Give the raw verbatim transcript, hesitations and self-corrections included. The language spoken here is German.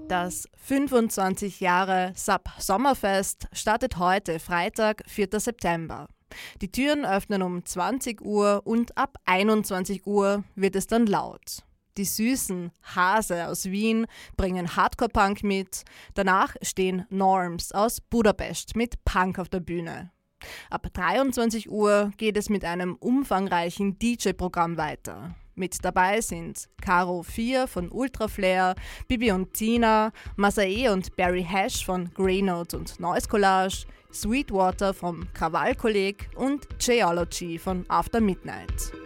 Das fünfundzwanzig Jahre Sub Sommerfest startet heute, Freitag, vierter September. Die Türen öffnen um zwanzig Uhr und ab einundzwanzig Uhr wird es dann laut. Die Süßen Hase aus Wien bringen Hardcore-Punk mit. Danach stehen Norms aus Budapest mit Punk auf der Bühne. Ab dreiundzwanzig Uhr geht es mit einem umfangreichen D J-Programm weiter. Mit dabei sind Caro vier von Ultraflare, Bibi und Tina, Masae und Barry Hash von Greynote und Noise Collage, Sweetwater vom Krawall-Kolleg und Geology von After Midnight.